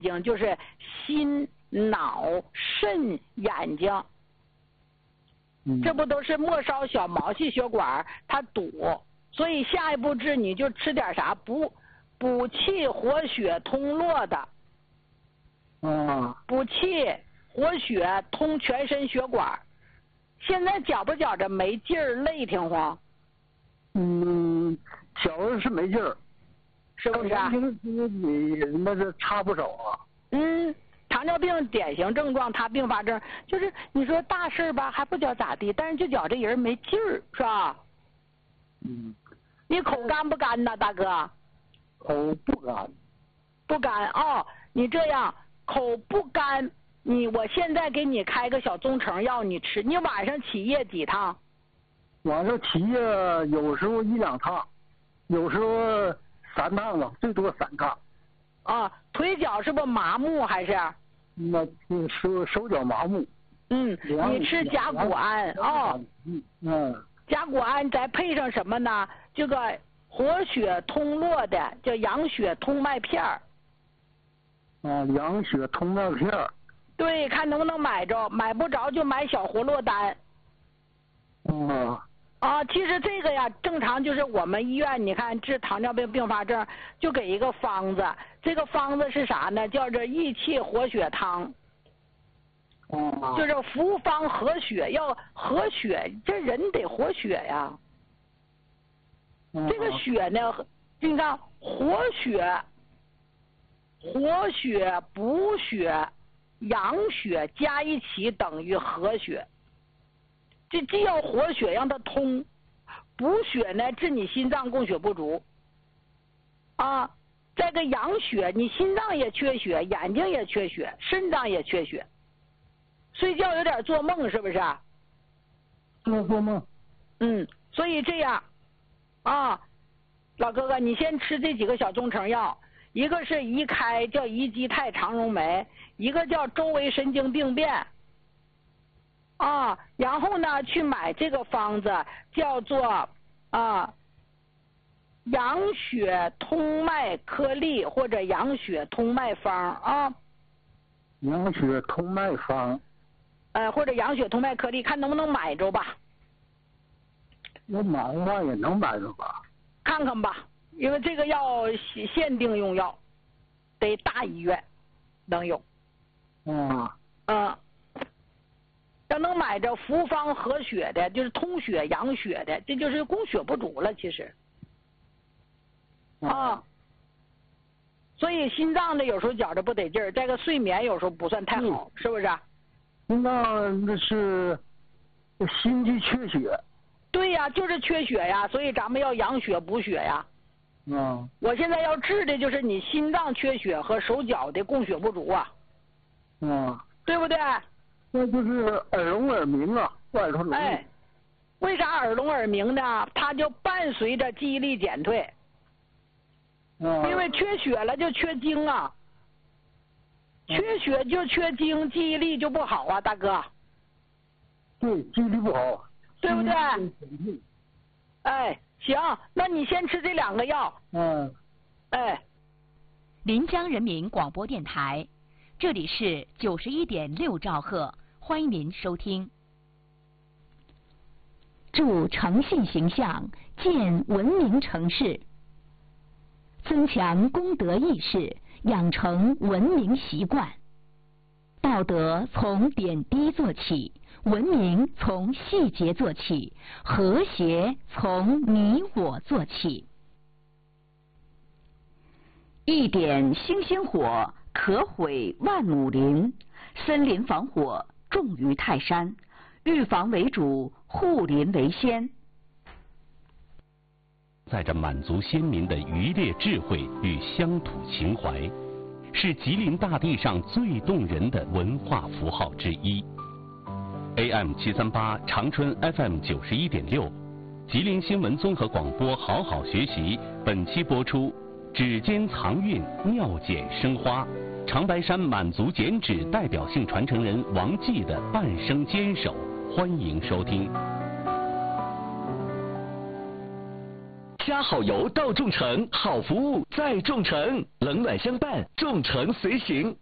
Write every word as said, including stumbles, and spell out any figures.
睛就是心、脑、肾、眼睛， 嗯、 这不都是末梢小毛细血管它堵，所以下一步治你就吃点啥补补气活血通络的， 啊， 补气活血通全身血管。现在觉不觉着没劲儿，累挺慌？ 嗯，觉着是没劲儿， 是不是啊？ 你那是差不少啊。 嗯，糖尿病典型症状，它并发症就是你说大事吧，还不觉咋地，但是就觉这人没劲儿，是吧？ 嗯。 你口干不干呐，大哥？ 口不干。 不干哦，你这样口不干，你我现在给你开个小中成药，你吃。你晚上起夜几趟？ 晚上起夜有时候一两趟，有时候三趟吧，最多三趟。 啊，腿脚是不麻木还是？ 那手手脚麻木。 嗯，你吃甲钴胺哦。 嗯嗯。 甲钴胺再配上什么呢？这个活血通络的叫养血通脉片儿。 啊，养血通脉片儿。 对，看能不能买着，买不着就买小活络丹。 嗯。 啊，其实这个呀，正常就是我们医院，你看治糖尿病并发症就给一个方子，这个方子是啥呢？叫做益气活血汤。 哦。 就是服方活血，要活血，这人得活血呀。 嗯、 这个血呢，你看活血、活血、补血、养血加一起等于活血。这既要活血让它通，补血呢治你心脏供血不足，啊，这个养血，你心脏也缺血，眼睛也缺血，肾脏也缺血，睡觉有点做梦是不是？ 做做梦。 嗯，所以这样，啊，老哥哥，你先吃这几个小中成药，一个是宜开叫宜基肽肠溶酶，一个叫周围神经病变。啊，然后呢，去买这个方子，叫做啊养血通脉颗粒或者养血通脉方啊。 养血通脉方。 呃，或者养血通脉颗粒，看能不能买着吧。 要买的话也能买着吧。 看看吧，因为这个药限定用药，得大医院能有。 嗯。 嗯。要能买着服方活血的，就是通血养血的，这就是供血不足了，其实。啊。所以心脏的有时候觉着不得劲儿，这个睡眠有时候不算太好，是不是？ 心脏那是心肌缺血。 对呀，就是缺血呀，所以咱们要养血补血呀。 嗯。 我现在要治的就是你心脏缺血和手脚的供血不足啊。 嗯。 对不对？ 那就是耳聋耳鸣啊，外头聋。 哎，为啥耳聋耳鸣呢？它就伴随着记忆力减退。 嗯。 因为缺血了就缺精啊，缺血就缺精，记忆力就不好啊，大哥。 对，记忆力不好。 对不对？哎，行，那你先吃这两个药。 嗯。 哎。 临江人民广播电台。这里是九十一点六兆赫，欢迎您收听。助诚信形象，建文明城市，增强公德意识，养成文明习惯。道德从点滴做起，文明从细节做起，和谐从你我做起。一点星星火，可毁万亩林，森林防火重于泰山，预防为主，护林为先。 载着满族先民的渔猎智慧与乡土情怀，是吉林大地上最动人的文化符号之一。A M 七三八，长春 F M 九十一点六，吉林新闻综合广播，好好学习。本期播出。指尖藏韵，妙剪生花，长白山满族剪纸代表性传承人王继的半生坚守，欢迎收听。 加好油到众诚，好服务在众诚，冷暖相伴，众诚随行。